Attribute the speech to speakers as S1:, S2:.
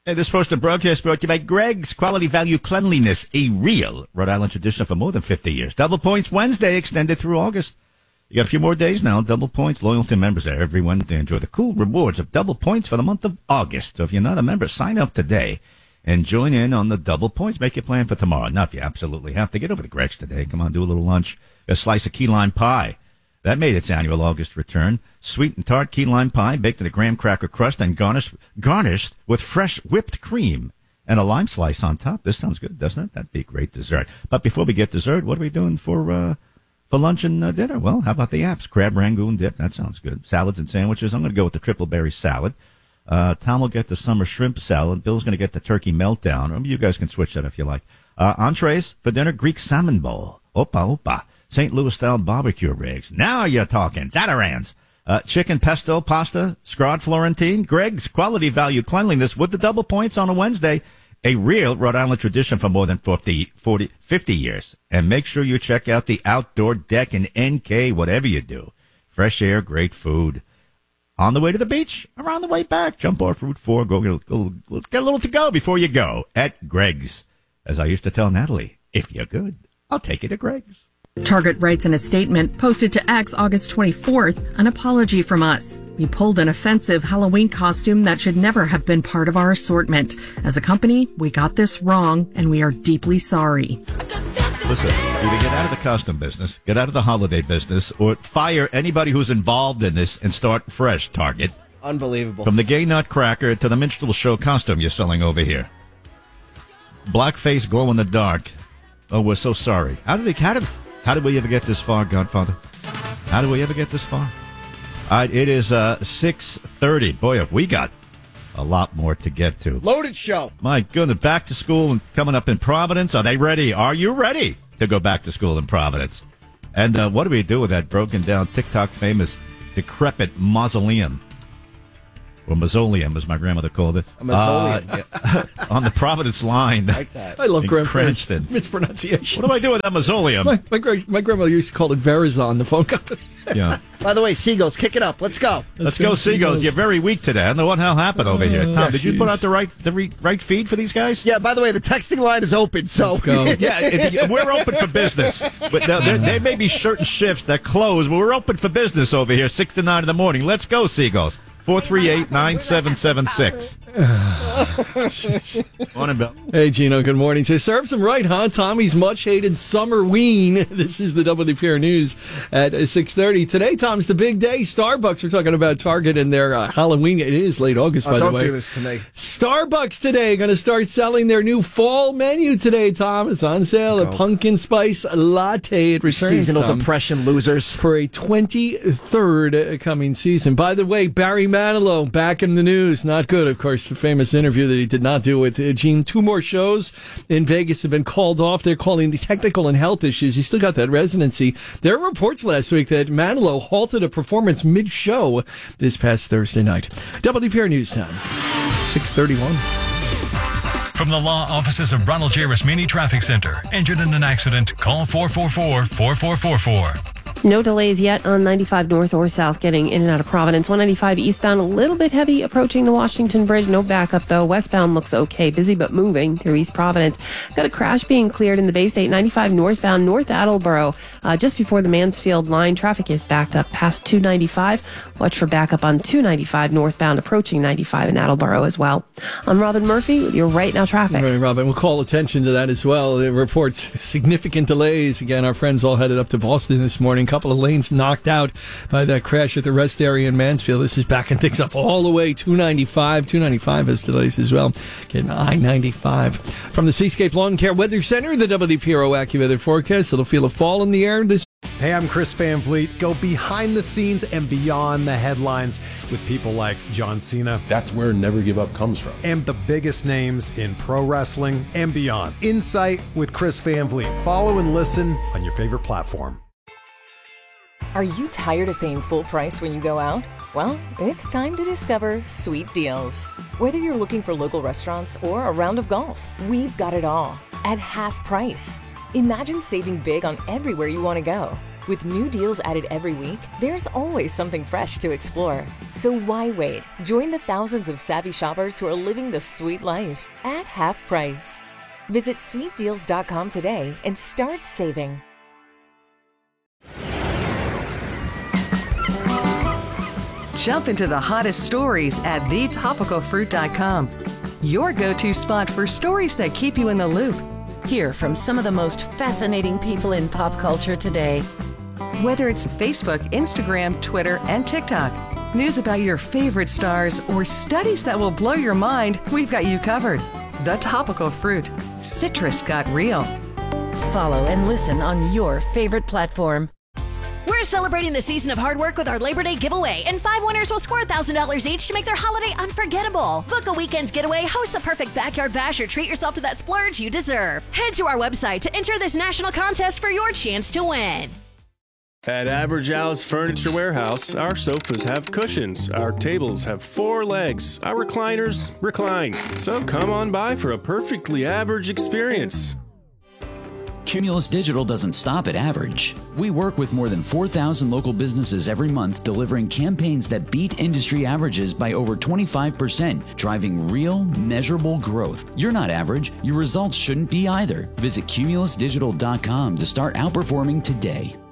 S1: Hey, this portion of broadcast brought to you by Greg's Quality Value Cleanliness, a real Rhode Island tradition for more than 50 years. Double Points Wednesday extended through August. You got a few more days now. Double Points loyalty members are every Wednesday. Enjoy the cool rewards of Double Points for the month of August. So if you're not a member, sign up today and join in on the Double Points. Make your plan for tomorrow. Now, if you absolutely have to, get over to Greg's today. Come on, do a little lunch. A slice of key lime pie. That made its annual August return. Sweet and tart key lime pie baked in a graham cracker crust and garnished with fresh whipped cream and a lime slice on top. This sounds good, doesn't it? That'd be great dessert. But before we get dessert, what are we doing for lunch and dinner? Well, how about the apps? Crab rangoon dip. That sounds good. Salads and sandwiches. I'm going to go with the triple berry salad. Tom will get the summer shrimp salad. Bill's going to get the turkey meltdown. Or you guys can switch that if you like. Entrees for dinner, Greek salmon bowl. Opa, opa. St. Louis-style barbecue rigs. Now you're talking. Zatarans. Chicken pesto pasta, Scrod Florentine. Greg's Quality Value Cleanliness with the Double Points on a Wednesday. A real Rhode Island tradition for more than 50 years. And make sure you check out the outdoor deck and NK, whatever you do. Fresh air, great food. On the way to the beach, or on the way back, jump off Route 4, go get a little to go before you go at Greg's. As I used to tell Natalie, if you're good, I'll take you to Greg's.
S2: Target writes in a statement posted to X August 24th, an apology from us. We pulled an offensive Halloween costume that should never have been part of our assortment. As a company, we got this wrong, and we are deeply sorry.
S1: Listen, either get out of the costume business, get out of the holiday business, or fire anybody who's involved in this and start fresh, Target.
S3: Unbelievable. From
S1: the gay nutcracker to the minstrel show costume you're selling over here. Blackface glow in the dark. Oh, we're so sorry. How did we ever get this far, Godfather? How did we ever get this far? It is 6:30. Boy, have we got a lot more to get to.
S3: Loaded show.
S1: My goodness, back to school and coming up in Providence. Are they ready? Are you ready to go back to school in Providence? And what do we do with that broken down TikTok famous decrepit mausoleum? Or mausoleum, as my grandmother called it.
S3: A mausoleum.
S1: On the Providence line.
S3: I like that.
S4: I love grandparents'
S1: mispronunciation. What do I do with that mausoleum?
S4: My grandmother used to call it Verizon, the phone company.
S1: Yeah.
S3: By the way, Seagulls, kick it up. Let's go.
S1: Let's go, Seagulls. You're very weak today. I don't know what the hell happened over here. Tom, did you put out the right feed for these guys?
S3: Yeah, by the way, the texting line is open, so.
S1: Yeah, we're open for business. But there may be certain shifts that close, but we're open for business over here, 6 to 9 in the morning. Let's go, Seagulls. 438-9776. Morning, Bill.
S4: Hey, Gino, good morning. So serves him right, huh? Tommy's much-hated summer-ween. This is the WPR News at 6:30. Today, Tom's the big day. Starbucks, we're talking about Target and their Halloween. It is late August, by the way.
S3: Don't do this to me.
S4: Starbucks today going to start selling their new fall menu today, Tom. It's on sale. A pumpkin spice latte. It returns,
S3: seasonal
S4: Tom,
S3: depression losers.
S4: for a 23rd coming season. By the way, Barry Manilow back in the news. Not good, of course. The famous interview that he did not do with Gene. 2 more shows in Vegas have been called off. They're calling the technical and health issues. He still got that residency. There were reports last week that Manilow halted a performance mid-show this past Thursday night. WPR News Time, 6:31.
S5: From the law offices of Ronald J. Rasmini Traffic Center. Injured in an accident? Call 444-4444.
S6: No delays yet on 95 north or south getting in and out of Providence. 195 eastbound, a little bit heavy approaching the Washington Bridge. No backup, though. Westbound looks okay. Busy but moving through East Providence. Got a crash being cleared in the Bay State 95 northbound, North Attleboro. Just before the Mansfield line, traffic is backed up past 295. Watch for backup on 295 northbound, approaching 95 in Attleboro as well. I'm Robin Murphy with your Right Now traffic.
S4: All right, Robin, we'll call attention to that as well. It reports significant delays. Again, our friends all headed up to Boston this morning. Couple of lanes knocked out by that crash at the rest area in Mansfield. This is backing things up all the way 295. 295 has delays as well. Getting I-95. From the Seascape Lawn Care Weather Center, the WPRO AccuWeather forecast. It'll feel a fall in the air this.
S7: Hey, I'm Chris Van Vliet. Go behind the scenes and beyond the headlines with people like John Cena.
S8: That's where Never Give Up comes from.
S7: And the biggest names in pro wrestling and beyond. Insight with Chris Van Vliet. Follow and listen on your favorite platform.
S9: Are you tired of paying full price when you go out? Well, it's time to discover Sweet Deals. Whether you're looking for local restaurants or a round of golf, we've got it all at half price. Imagine saving big on everywhere you want to go. With new deals added every week, there's always something fresh to explore. So why wait? Join the thousands of savvy shoppers who are living the sweet life at half price. Visit sweetdeals.com today and start saving.
S10: Jump into the hottest stories at thetopicalfruit.com. Your go-to spot for stories that keep you in the loop.
S11: Hear from some of the most fascinating people in pop culture today.
S10: Whether it's Facebook, Instagram, Twitter, and TikTok, news about your favorite stars, or studies that will blow your mind, we've got you covered. The Topical Fruit. Citrus got real.
S11: Follow and listen on your favorite platform.
S12: We're celebrating the season of hard work with our Labor Day giveaway, and 5 winners will score $1,000 each to make their holiday unforgettable. Book a weekend getaway, host the perfect backyard bash, or treat yourself to that splurge you deserve. Head to our website to enter this national contest for your chance to win.
S13: At Average Al's Furniture Warehouse, our sofas have cushions, our tables have 4 legs, our recliners recline. So come on by for a perfectly average experience.
S14: Cumulus Digital doesn't stop at average. We work with more than 4,000 local businesses every month, delivering campaigns that beat industry averages by over 25%, driving real, measurable growth. You're not average. Your results shouldn't be either. Visit cumulusdigital.com to start outperforming today.